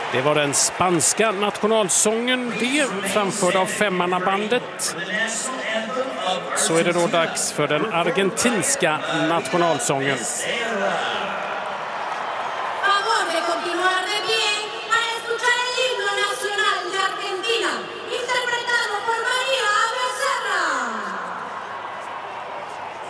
Det var den spanska nationalsången, det framförd av femmannabandet. Så är det då dags för den argentinska nationalsången.